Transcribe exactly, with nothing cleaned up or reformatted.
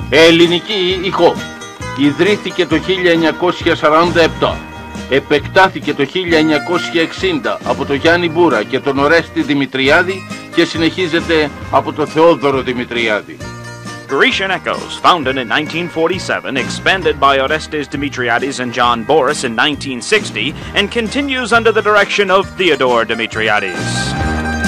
Ελληνική ηχό. Ιδρύθηκε το χίλια εννιακόσια σαράντα επτά. Επεκτάθηκε το χίλια εννιακόσια εξήντα από τον Γιάννη Μπούρα και τον Ορέστη Δημητριάδη και συνεχίζεται από τον Θεόδωρο Δημητριάδη. Grecian Echoes, founded in nineteen forty-seven, expanded by Orestes Dimitriadis and John Boris in nineteen sixty, and continues under the direction of Theodore Dimitriadis.